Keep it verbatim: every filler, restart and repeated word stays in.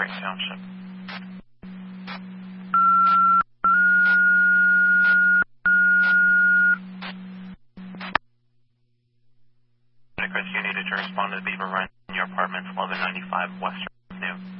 Great Township. Chris, you needed to respond to Beaver Run in your apartment, eleven ninety-five Western Avenue.